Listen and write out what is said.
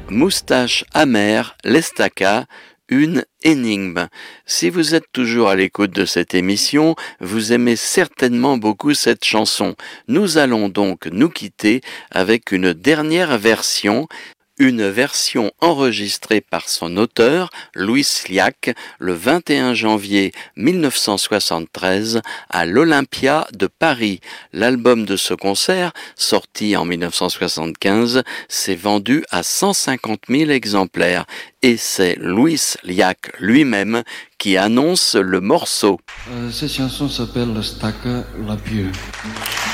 Moustache amère, l'Estaca, une énigme. Si vous êtes toujours à l'écoute de cette émission, vous aimez certainement beaucoup cette chanson. Nous allons donc nous quitter avec une dernière version, une version enregistrée par son auteur, Louis Sliac, le 21 janvier 1973 à l'Olympia de Paris. L'album de ce concert, sorti en 1975, s'est vendu à 150 000 exemplaires et c'est Louis Sliac lui-même qui annonce le morceau. Cette chanson s'appelle L'Estaca, la Pieux.